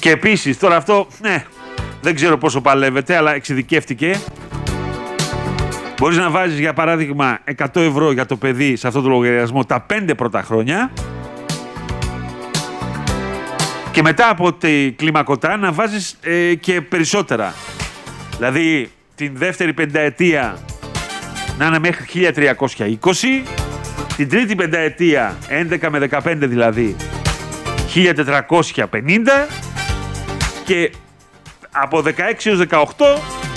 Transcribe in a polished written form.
Και επίσης, τώρα αυτό, δεν ξέρω πόσο παλεύεται, αλλά εξειδικεύτηκε. Μπορείς να βάζεις, για παράδειγμα, 100 ευρώ για το παιδί σε αυτό το λογαριασμό τα 5 πρώτα χρόνια και μετά από τη κλιμακωτά να βάζεις και περισσότερα. Δηλαδή, την δεύτερη πενταετία να είναι μέχρι 1320, την τρίτη πενταετία, 11 με 15 δηλαδή, 1450 και από 16 έως 18